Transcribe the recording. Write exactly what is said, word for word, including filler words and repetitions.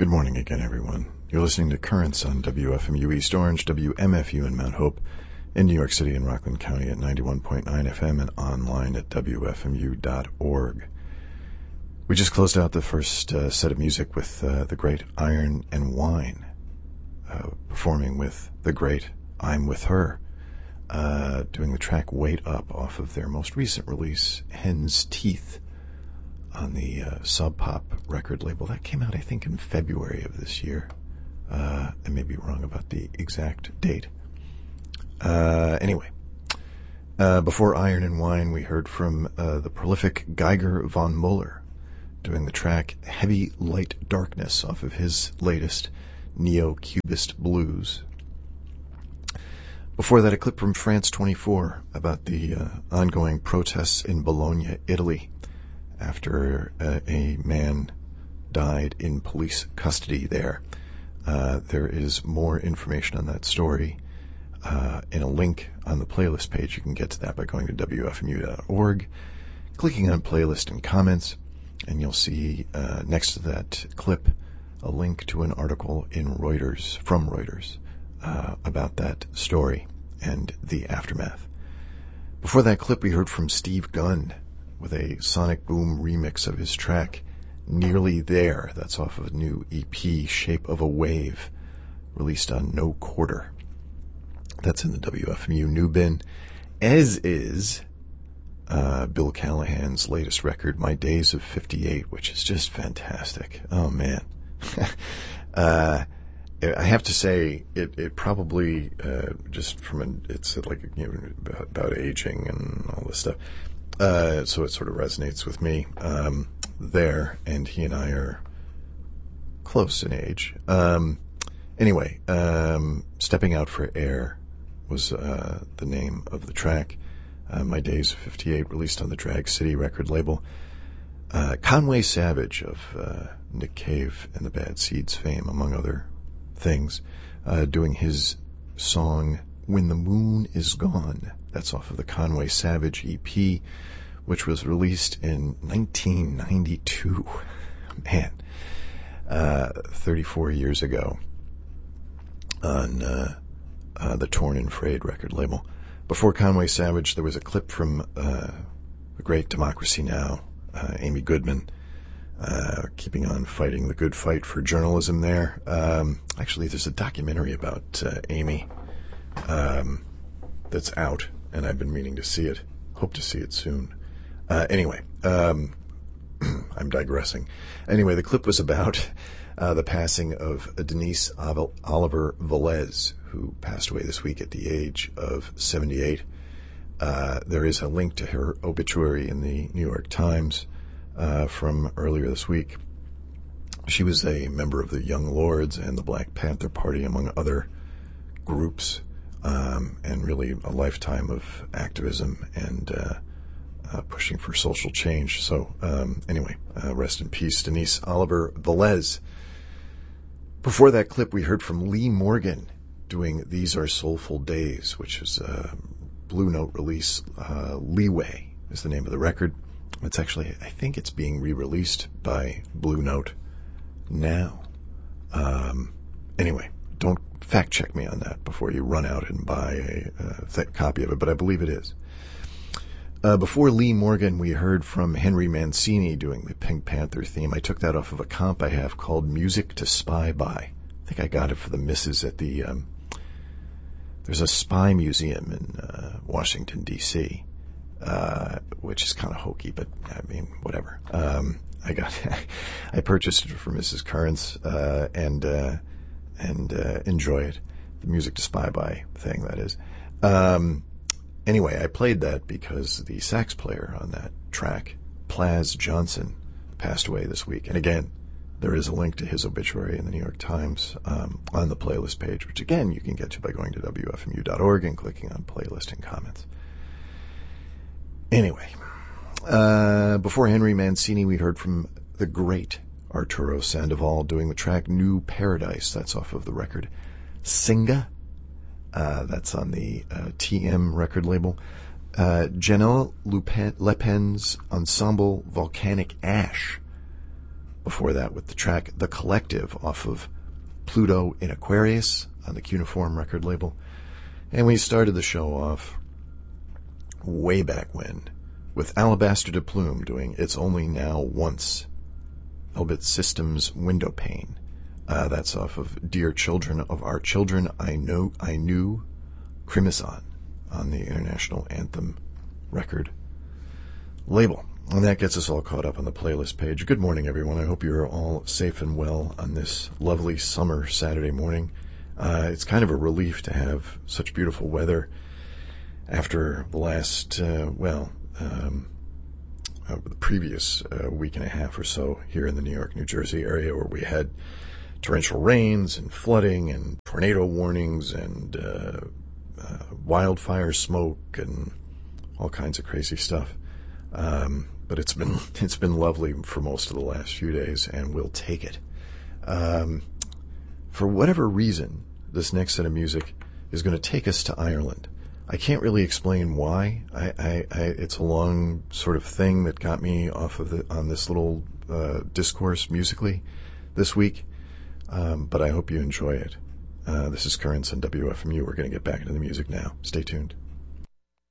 Good morning again, everyone. You're listening to Currents on W F M U East Orange, W M F U in Mount Hope, in New York City and Rockland County at ninety-one point nine F M and online at W F M U dot org. We just closed out the first uh, set of music with uh, the great Iron and Wine, uh, performing with the great I'm With Her, uh, doing the track Wait Up off of their most recent release, Hen's Teeth, on the uh, Sub Pop record label. That came out, I think, in February of this year. Uh, I may be wrong about the exact date. Uh, anyway, uh, before Iron and Wine, we heard from uh, the prolific Geiger von Muller, doing the track Heavy Light Darkness off of his latest Neo-Cubist Blues. Before that, a clip from France twenty-four about the uh, ongoing protests in Bologna, Italy, after uh, a man died in police custody there. Uh, there is more information on that story uh, in a link on the playlist page. You can get to that by going to W F M U dot org, clicking on playlist and comments, and you'll see uh, next to that clip a link to an article in Reuters, from Reuters, uh, about that story and the aftermath. Before that clip, we heard from Steve Gunn with a Sonic Boom remix of his track Nearly There. That's off of a new E P, Shape of a Wave, released on No Quarter. That's in the W F M U new bin, as is uh, Bill Callahan's latest record, My Days of fifty-eight, which is just fantastic. Oh, man. uh, I have to say, it, it probably, uh, just from an, it's like, you know, about, about aging and all this stuff. Uh, so it sort of resonates with me um, there, and he and I are close in age. Um, anyway, um, Stepping Out for Air was uh, the name of the track. Uh, My Days of fifty-eight, released on the Drag City record label. Uh, Conway Savage of uh, Nick Cave and the Bad Seeds fame, among other things, uh, doing his song When the Moon Is Gone. That's off of the Conway Savage E P, which was released in nineteen ninety-two. Man, uh, thirty-four years ago on uh, uh, the Torn and Frayed record label. Before Conway Savage, there was a clip from uh, the great Democracy Now!, uh, Amy Goodman, uh, keeping on fighting the good fight for journalism there. Um, actually, there's a documentary about uh, Amy um, that's out, and I've been meaning to see it. Hope to see it soon. Uh, anyway, um, I'm digressing. Anyway, the clip was about uh, the passing of Denise Oliver Velez, who passed away this week at the age of seventy-eight. Uh, there is a link to her obituary in the New York Times uh, from earlier this week. She was a member of the Young Lords and the Black Panther Party, among other groups. Um, and really a lifetime of activism and uh, uh, pushing for social change. So um, anyway, uh, rest in peace, Denise Oliver Velez. Before that clip, we heard from Lee Morgan doing These Are Soulful Days, which is a Blue Note release. Uh, Leeway is the name of the record. It's actually, I think it's being re-released by Blue Note now. Um, anyway, don't fact check me on that before you run out and buy a, a th- copy of it, but I believe it is. Uh, before Lee Morgan, we heard from Henry Mancini doing the Pink Panther theme. I took that off of a comp I have called Music to Spy By. I think I got it for the missus at the, um, there's a spy museum in uh, Washington, D C, uh, which is kind of hokey, but I mean, whatever. Um, I got, I purchased it for Missus Currents, uh, and, uh, and uh, enjoy it. The Music to Spy By thing, that is. Um, anyway, I played that because the sax player on that track, Plaz Johnson, passed away this week. And again, there is a link to his obituary in the New York Times um, on the playlist page, which again you can get to by going to W F M U dot org and clicking on playlist and comments. Anyway, uh, before Henry Mancini, we heard from the great Arturo Sandoval doing the track New Paradise. That's off of the record Singa. Uh, that's on the uh, T M record label. Uh, Janelle Le Pen's ensemble Volcanic Ash Before that with the track The Collective off of Pluto in Aquarius on the Cuneiform record label. And we started the show off way back when with Alabaster de Plume doing It's Only Now Once, Velvet Systems Window Pane. Uh, that's off of Dear Children of Our Children, I Know I Knew, Crimson on the International Anthem record label. And that gets us all caught up on the playlist page. Good morning, everyone. I hope you're all safe and well on this lovely summer Saturday morning. Uh, it's kind of a relief to have such beautiful weather after the last, uh, well, um, uh, the previous uh, week and a half or so here in the New York, New Jersey area, where we had torrential rains and flooding and tornado warnings and uh, uh, wildfire smoke and all kinds of crazy stuff. Um, but it's been it's been lovely for most of the last few days, and we'll take it. Um, for whatever reason, this next set of music is going to take us to Ireland. I can't really explain why. I, I, I it's a long sort of thing that got me off of the on this little uh, discourse musically this week. Um, but I hope you enjoy it. Uh, this is Currents on W F M U. We're going to get back into the music now. Stay tuned.